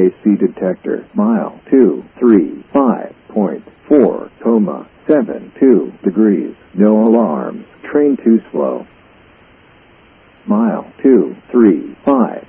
KC detector. Mile 235.4,72 degrees. No alarms. Train too slow. Mile 235.